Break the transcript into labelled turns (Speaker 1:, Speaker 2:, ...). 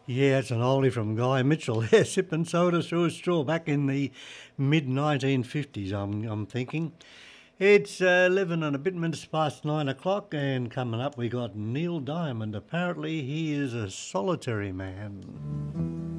Speaker 1: Yeah, it's an oldie from Guy Mitchell. Yeah, sipping soda through a straw back in the mid 1950s, I'm thinking. It's 11 and a bit minutes past 9 o'clock, and coming up we got Neil Diamond. Apparently, he is a solitary man.